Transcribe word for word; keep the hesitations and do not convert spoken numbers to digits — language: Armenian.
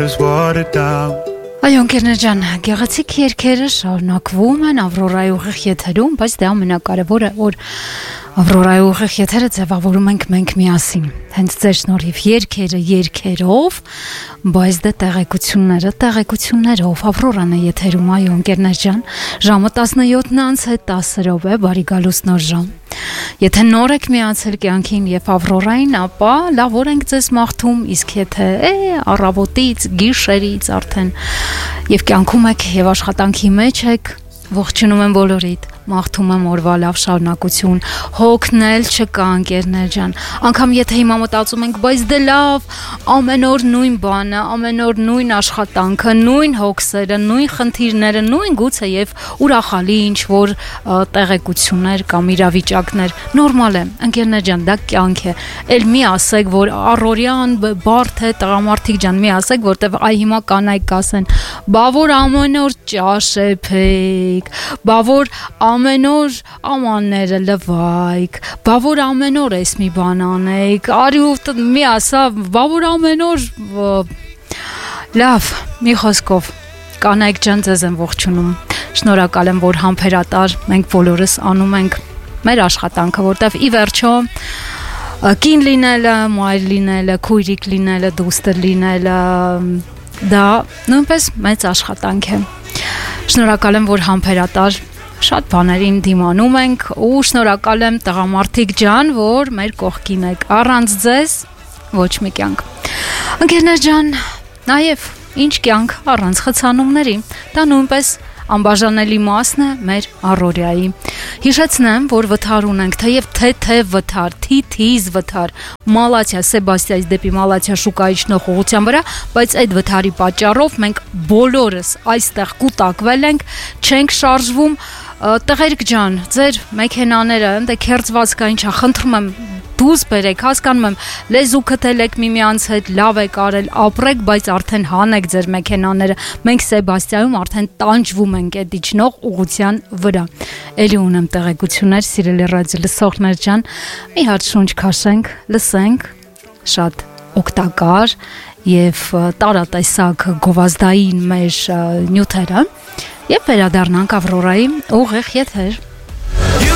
Այո, ընկերներ ջան, գեղեցիկ երգերը շարունակվում են Ավրորայի ուղիղ եթերում, բայց դա ամենակարևորը, որ Ավրորայի ուղիղ եթերը ձևավորում ենք մենք միասին, հենց ձեր շնորհիվ երգերը երգերով, բայց դե տեղեկությունները տեղեկություններով։ Ավրորան է եթերում, այո, ընկերներ ջան, ժամը տասնյոթն անց է տասը րոպե, բարի գալուստ նոր ժամ։ Եթե նոր եք միացել կյանքին եւ Ավրորային, ապա լավ օր ենք ձեզ մաղթում, իսկ եթե է առավոտից, գիշերից արդեն եւ կյանքում եք եւ աշխատանքի մեջ եք, ողջունում եմ բոլորիդ, մաղթում եմ օրվա լավ շարունակություն, հոգնել չկա ընկերներ ջան, անգամ եթե հիմա մտածում ենք, բայց դե լավ, ամեն օր նույն բանը, ամեն օր նույն աշխատանքը, նույն հոգսերը, նույն խնդիրները, նույն գուցե եւ ուրախալի ինչ որ տեղեկություններ կամ իրավիճակներ, նորմալ է, ընկերներ ջան, դա կյանք է, էլ մի ասեք, որ առօրյան բարդ է, տղամարդիկ ջան, մի ասեք, որտեվ այ հիմա կանայք կասեն, բա որ ամեն օր ճաշ է փեյք, բա որ ամեն օր ամանները լվայք, բա որ ամեն օր էս մի բան անեիք, արի ու մի ասա, բա որ ամեն օր լավ, մի խոսքով, կանայք ջան ձեզ եմ ողջունում, շնորհակալ եմ, որ համբերատար մենք բոլորս անում ենք մեր աշխատանքը, որտեվ ի վերջո կին լինելը, մայր լինելը, քույրիկ լինելը, դուստր լինելը, դա նույնպես մեծ աշխատանք է։ Շնորհակալ եմ, որ համբերատար շատ բաներին դիմանում ենք ու շնորհակալ եմ տղամարդիկ ջան, որ մեր կողքին եք։ Առանց ձեզ ոչ մի կյանք։ Ընկերներ ջան, նաև ինչ կյանք առանց խցանումների։ Դա նույնպես անբաժանելի մասն է մեր առօրյայի։ Հիշեցնեմ, որ վթար ունենք, թեև թե-թե վթար, թիթիզ վթար, Մալաթիա, Սեբաստիայից դեպի Մալաթիա շուկայի շնորհ ուղղության վրա, բայց այդ վթարի պատճառով մենք բոլորս այստեղ կուտակվել ենք, չենք շարժվում։ Տղերք ջան, ձեր մեքենաները, ընդ քերծված կա, ինչա, խնդրում եմ դուրս բերեք, հասկանում եմ, լեզու քթել միմյանց հետ, լավ եք արել, ապրեք, բայց արդեն հանեք ձեր մեքենաները։ Մենք Սեբաստիայում արդեն տանջվում ենք այդ իջնող ուղղության վրա։ Էլի ունեմ տեղեկություններ, սիրելի ռադիո լսողներ ջան, մի հատ շունչ քաշենք, լսենք, շատ օգտակար եւ տարատեսակ գովազդային մեր նյութերը եւ վերադառնանք Ավրորայի ուղիղ եթեր։